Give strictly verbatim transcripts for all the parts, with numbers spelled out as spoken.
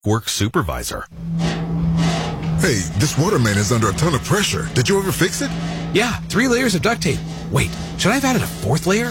work supervisor. Hey, this water main is under a ton of pressure. Did you ever fix it? Yeah, three layers of duct tape. Wait, should I have added a fourth layer?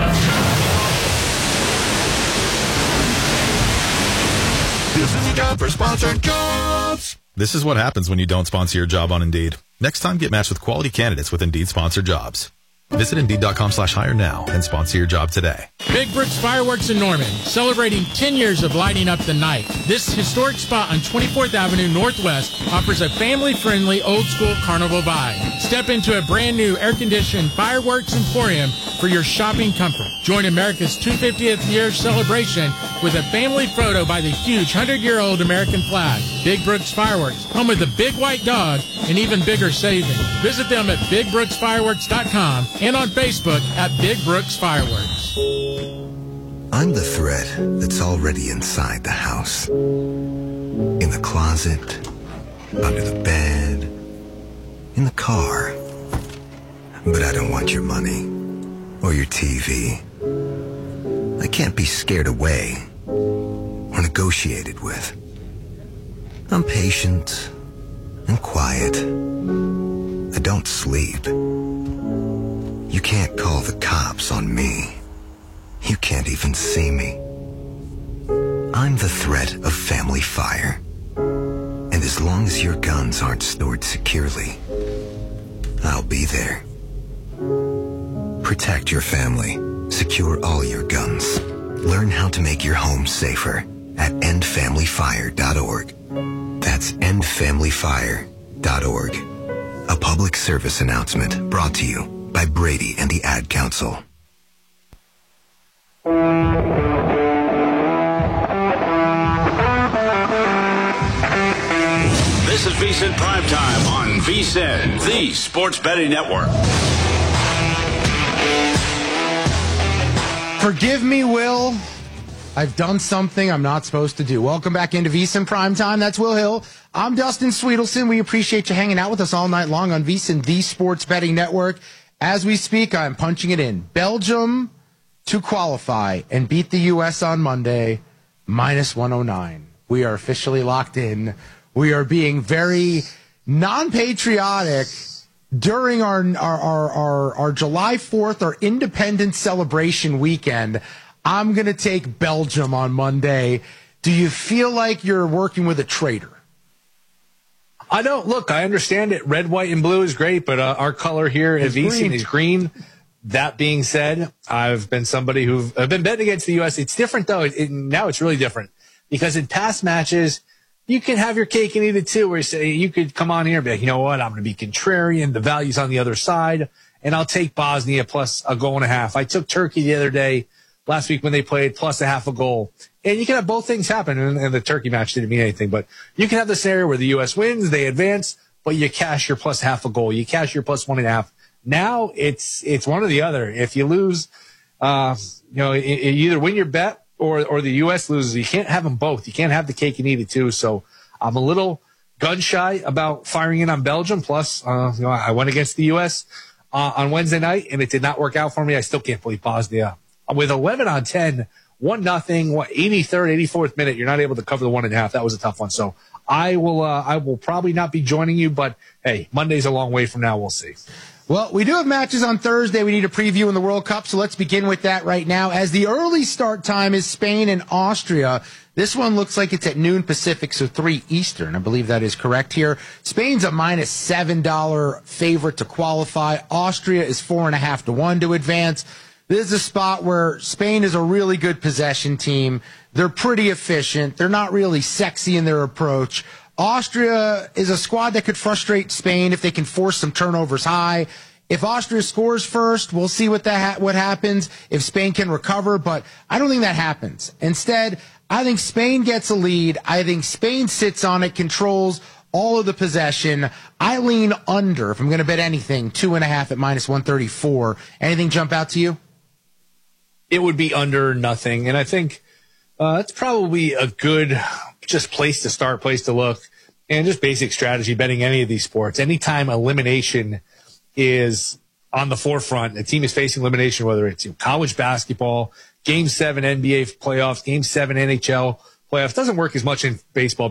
This is a job for sponsored jobs. This is what happens when you don't sponsor your job on Indeed. Next time, get matched with quality candidates with Indeed sponsored jobs. Visit Indeed.com slash hire now and sponsor your job today. Big Brooks Fireworks in Norman, celebrating ten years of lighting up the night. This historic spot on twenty-fourth Avenue Northwest offers a family-friendly, old-school carnival vibe. Step into a brand-new air-conditioned fireworks emporium for your shopping comfort. Join America's two hundred fiftieth year celebration with a family photo by the huge one hundred year old American flag. Big Brooks Fireworks, home of the big white dog and even bigger savings. Visit them at big brooks fireworks dot com and on Facebook at Big Brooks Fireworks. I'm the thread that's already inside the house. In the closet, under the bed, in the car. But I don't want your money or your T V. I can't be scared away or negotiated with. I'm patient and quiet. I don't sleep. You can't call the cops on me. You can't even see me. I'm the threat of family fire. And as long as your guns aren't stored securely, I'll be there. Protect your family. Secure all your guns. Learn how to make your home safer at end family fire dot org. That's end family fire dot org. A public service announcement brought to you by Brady and the Ad Council. This is VSiN Primetime on VSiN, the Sports Betting Network. Forgive me, Will. I've done something I'm not supposed to do. Welcome back into VSiN Primetime. That's Will Hill. I'm Dustin Sweetelson. We appreciate you hanging out with us all night long on VSiN, the Sports Betting Network. As we speak, I'm punching it in. Belgium to qualify and beat the U S on Monday, minus one oh nine. We are officially locked in. We are being very non-patriotic during our our, our, our, our July fourth, our Independence celebration weekend. I'm going to take Belgium on Monday. Do you feel like you're working with a traitor? I don't. Look, I understand it. Red, white, and blue is great, but uh, our color here at VSiN is green. That being said, I've been somebody who've I've been betting against the U S. It's different, though. It, it, now it's really different because in past matches, you can have your cake and eat it, too, where you say you could come on here and be like, you know what, I'm going to be contrarian. The value's on the other side, and I'll take Bosnia plus a goal and a half. I took Turkey the other day, last week when they played, plus a half a goal. And you can have both things happen, and, and the Turkey match didn't mean anything. But you can have the scenario where the U S wins, they advance, but you cash your plus half a goal. You cash your plus one and a half. Now it's it's one or the other. If you lose, uh, you know, you either win your bet or or the U S loses. You can't have them both. You can't have the cake and eat it too. So I'm a little gun shy about firing in on Belgium. Plus, uh, you know, I went against the U S uh, on Wednesday night, and it did not work out for me. I still can't believe Bosnia with eleven on ten, one nothing, what eighty-third, eighty-fourth minute. You're not able to cover the one and a half. That was a tough one. So I will uh, I will probably not be joining you, but hey, Monday's a long way from now. We'll see. Well, we do have matches on Thursday. We need a preview in the World Cup, so let's begin with that right now. As the early start time is Spain and Austria. This one looks like it's at noon Pacific, so three Eastern. I believe that is correct here. Spain's a minus seven dollar favorite to qualify. Austria is four and a half to one to advance. This is a spot where Spain is a really good possession team. They're pretty efficient. They're not really sexy in their approach. Austria is a squad that could frustrate Spain if they can force some turnovers high. If Austria scores first, we'll see what that ha- what happens, if Spain can recover, but I don't think that happens. Instead, I think Spain gets a lead. I think Spain sits on it, controls all of the possession. I lean under, if I'm going to bet anything, two and a half at minus one thirty-four. Anything jump out to you? It would be under nothing, and I think uh, that's probably a good just place to start, place to look, and just basic strategy betting any of these sports. Anytime elimination is on the forefront, a team is facing elimination, whether it's you know, college basketball, Game seven N B A playoffs, Game seven N H L playoffs. Doesn't work as much in baseball